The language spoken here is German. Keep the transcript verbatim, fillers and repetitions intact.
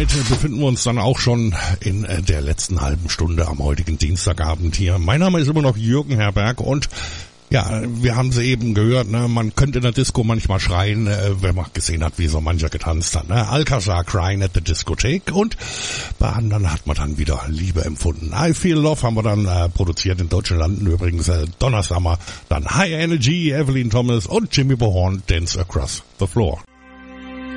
Night befinden wir uns dann auch schon in der letzten halben Stunde am heutigen Dienstagabend hier. Mein Name ist immer noch Jürgen Herberg und ja, wir haben sie eben gehört, ne? Man könnte in der Disco manchmal schreien, äh, wenn man gesehen hat, wie so mancher getanzt hat. Ne? Alcazar Crying at the Discotheque, und bei anderen hat man dann wieder Liebe empfunden. I Feel Love haben wir dann äh, produziert in deutschen Landen übrigens. Äh, Donna Summer, dann High Energy, Evelyn Thomas und Jimmy Bohorn, Dance Across the Floor.